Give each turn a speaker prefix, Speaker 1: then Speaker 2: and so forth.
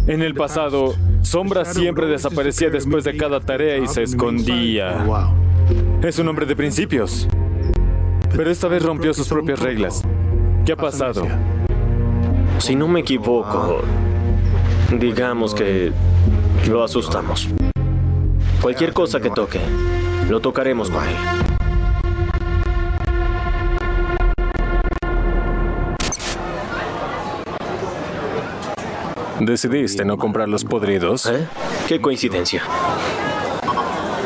Speaker 1: En el pasado, Sombra siempre desaparecía después de cada tarea y se escondía. Es un hombre de principios. Pero esta vez rompió sus propias reglas. ¿Qué ha pasado?
Speaker 2: Si no me equivoco, digamos que lo asustamos. Cualquier cosa que toque, lo tocaremos con él.
Speaker 3: ¿Decidiste no comprar los podridos?
Speaker 2: ¿Eh? Qué coincidencia.